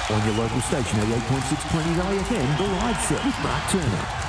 On your local station, 88.6 Plains IFM, The Live Set with Mark Turner.